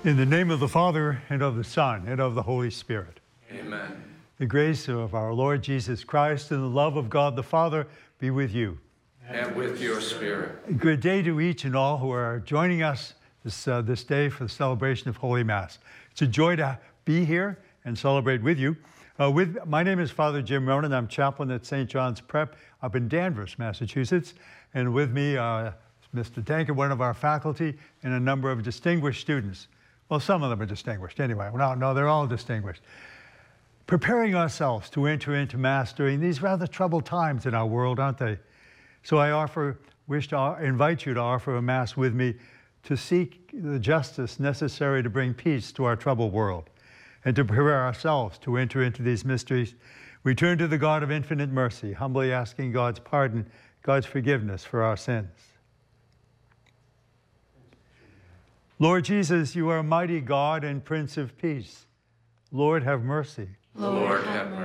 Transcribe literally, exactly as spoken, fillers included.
In the name of the Father, and of the Son, and of the Holy Spirit. Amen. The grace of our Lord Jesus Christ and the love of God the Father be with you. And with your spirit. A good day to each and all who are joining us this, uh, this day for the celebration of Holy Mass. It's a joy to be here and celebrate with you. Uh, with My name is Father Jim Ronan. I'm chaplain at Saint John's Prep up in Danvers, Massachusetts. And with me, uh, Mister Danker, one of our faculty, and a number of distinguished students. Well, some of them are distinguished anyway. No, no, they're all distinguished. Preparing ourselves to enter into Mass during these rather troubled times in our world, aren't they? So I offer, wish to invite you to offer a Mass with me to seek the justice necessary to bring peace to our troubled world and to prepare ourselves to enter into these mysteries. We turn to the God of infinite mercy, humbly asking God's pardon, God's forgiveness for our sins. Lord Jesus, you are mighty God and Prince of Peace. Lord, have mercy. Lord, have mercy.